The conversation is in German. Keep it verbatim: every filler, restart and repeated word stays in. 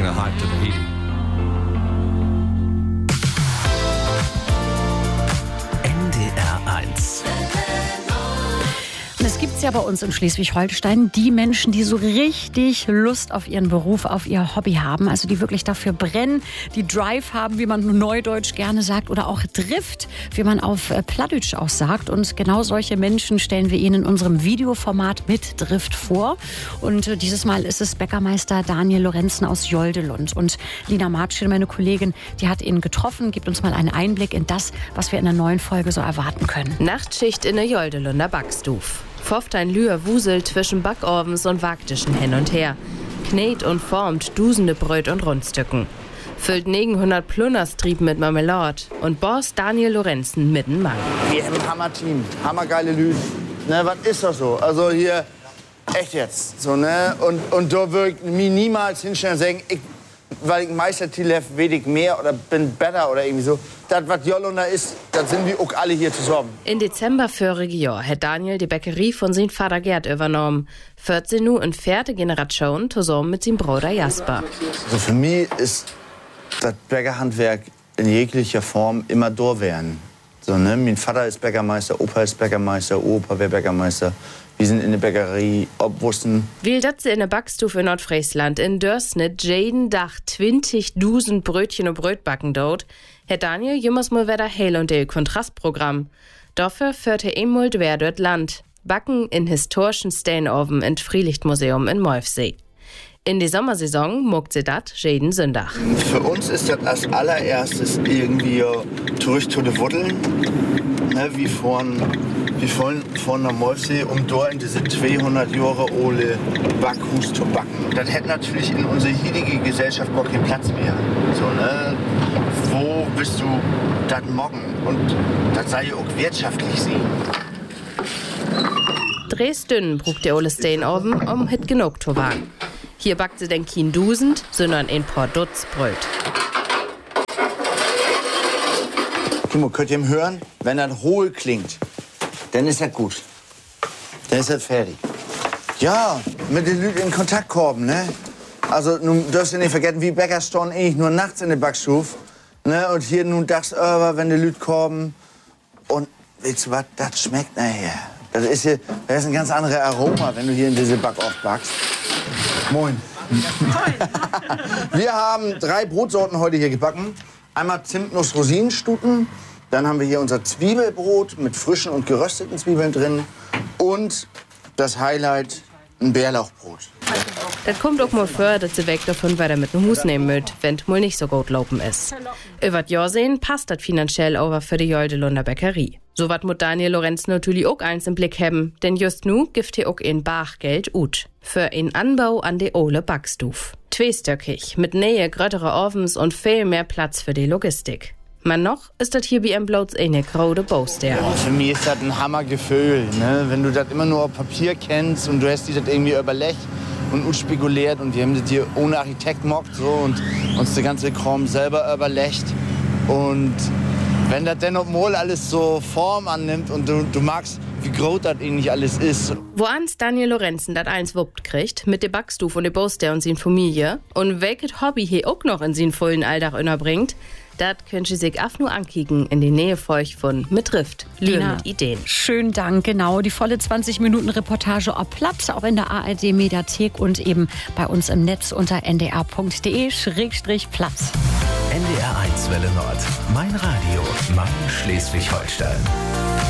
bringing a hype to Tahiti. N D R eins. Und es gibt es ja bei uns in Schleswig-Holstein die Menschen, die so richtig Lust auf ihren Beruf, auf ihr Hobby haben. Also die wirklich dafür brennen, die Drive haben, wie man neudeutsch gerne sagt, oder auch Drift, wie man auf Plattdeutsch auch sagt. Und genau solche Menschen stellen wir Ihnen in unserem Videoformat mit Drift vor. Und dieses Mal ist es Bäckermeister Daniel Lorenzen aus Joldelund. Und Lina Martschin, meine Kollegin, die hat ihn getroffen, gibt uns mal einen Einblick in das, was wir in der neuen Folge so erwarten können. Nachtschicht in der Joldelunder Backstuf. Pfofft ein Lühr wuselt zwischen Backovens und Wagtischen hin und her. Knet und formt dusende Bröt und Rundstücken. Füllt neunhundert Plunnerstrieb mit Marmelade und Boss Daniel Lorenzen mitten Mann. Wir im Hammer-Team, hammergeile Lüd. Ne, was ist das so? Also hier, echt jetzt. So, ne? Und, und da würde ich mich niemals hinstellen und sagen, ich, weil ich Meistertitel habe, weiß ich mehr oder bin besser oder irgendwie so. Das, was Jollunder ist, das sind wir auch alle hier zusammen. Im Dezember vorigen Jahr hat Daniel die Bäckerie von seinem Vater Gerd übernommen. vierzehn nu in vierte Generation zusammen mit seinem Bruder Jasper. Also für mich ist das Bäckerhandwerk in jeglicher Form immer da werden. So, ne? Mein Vater ist Bäckermeister, Opa ist Bäckermeister, Opa wäre Bäckermeister. Wir sind in der Bäckerie obwussten. Weil dat sie in der Backstuf in Nordfriesland in Dörsnit jeden Tag zwanzigtausend Brötchen und Bröt backen dort, hat Daniel jümmers mal wieder Heil und Del Kontrastprogramm. Dafür führt er einmal quer dort Land. Backen in historischen Steinoven in Freilichtmuseum in Molfsee. In die Sommersaison muckt sie dat jeden Sonntag. Für uns ist das als allererstes irgendwie durch zu den Wuddeln, ne, wie von wie von, von der Molfsee, um dort in diese zweihundert Jahre alte Backhus zu backen. Das hätte natürlich in unserer heutigen Gesellschaft gar keinen Platz mehr. So, ne? Wo bist du das morgen? Und das sei ja auch wirtschaftlich sehen. Dresden braucht der ole Steinoven, um hit genug zu wagen. Hier backt sie denn kein Dusend, sondern ein paar Dutz Bröt. Guck mal, könnt ihr ihm hören? Wenn das hohl klingt, dann ist das gut. Dann ist das fertig. Ja, mit den Leuten in Kontakt kommen, ne? Also, nun darfst du nicht vergessen, wie Bäcker stehen eigentlich nur nachts in der Backstuf. Ne? Und hier nun dachts über, wenn die Leute kommen. Und weißt du was, das schmeckt nachher. Das ist, hier, das ist ein ganz anderes Aroma, wenn du hier in diese Backofen backst. Moin. Wir haben drei Brotsorten heute hier gebacken. Einmal Zimtnuss-Rosinenstuten. Dann haben wir hier unser Zwiebelbrot mit frischen und gerösteten Zwiebeln drin. Und das Highlight, ein Bärlauchbrot. Das kommt auch mal vor, dass sie weg davon weiter mit dem Hus nehmen müsst, wenn es mal nicht so gut laufen ist. Über das Jahr sehen passt das finanziell aber für die Joldelunder Bäckerie. So wat muss Daniel Lorenzen natürlich auch eins im Blick haben, denn just nu gibt hier auch ein Bachgeld ut. Für einen Anbau an die ole Backstuf. Zweistöckig, mit Nähe gröttere Ovens und viel mehr Platz für die Logistik. Man noch ist das hier bei einem bloß eine grode Baustelle. Ja, für mich ist das ein Hammergefühl, ne? Wenn du das immer nur auf Papier kennst und du hast dich das irgendwie überlegt und unspekuliert und wir haben das hier ohne Architekt mockt so und uns der ganze Kram selber überlegt. Und wenn das dann mal alles so Form annimmt und du, du magst, wie groß das eigentlich alles ist. Wo ans Daniel Lorenzen das eins wuppt kriegt, mit der Backstuf und der Baustelle und seiner Familie und welches Hobby hier auch noch in seinen vollen Alltag unterbringt, das könnt ihr sich auch nur ankicken in die Nähe feucht von mit Drift. Lina, mit Ideen. Schönen Dank, genau. Die volle zwanzig Minuten Reportage ob Platz, auch in der A R D-Mediathek und eben bei uns im Netz unter n d r punkt d e schrägstrich Platz. N D R eins Welle Nord. Mein Radio, mein Schleswig-Holstein.